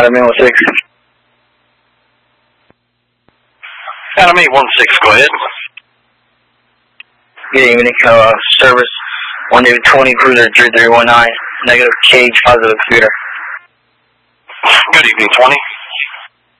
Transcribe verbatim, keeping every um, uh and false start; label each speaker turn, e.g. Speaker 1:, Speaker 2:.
Speaker 1: Adam eight one six.
Speaker 2: Adam eight one six, go ahead.
Speaker 1: Good evening, uh, service one David twenty, cruiser three three one nine, negative cage, positive computer.
Speaker 2: Good evening, twenty.